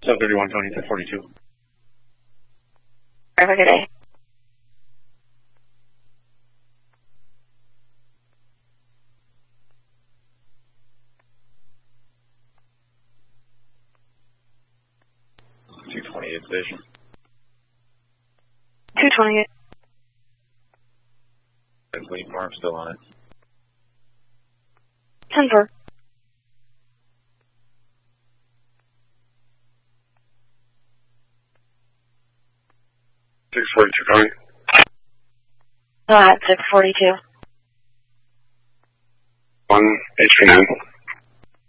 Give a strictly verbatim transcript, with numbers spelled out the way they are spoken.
seven thirty-one, Tony, ten forty-two. Have a good day. two twenty-eight station. two twenty-eight. Lead mark still on it. ten four. six forty-two coming. Uh, six forty-two. one H P nine.